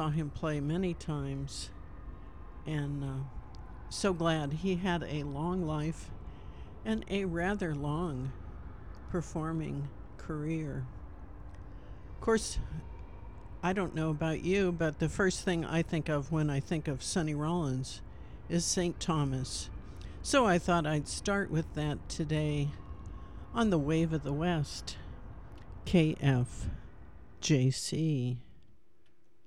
saw him play many times, and so glad he had a long life and a rather long performing career. Of course, I don't know about you, but the first thing I think of when I think of Sonny Rollins is St. Thomas. So I thought I'd start with that today on the Wave of the West, KFJC.